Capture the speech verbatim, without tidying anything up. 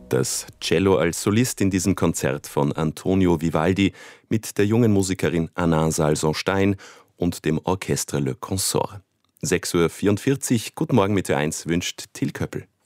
Das Cello als Solist in diesem Konzert von Antonio Vivaldi mit der jungen Musikerin Anna Salson-Stein und dem Orchestre Le Consort. sechs Uhr vierundvierzig, guten Morgen mit Ö eins wünscht Till Köppel.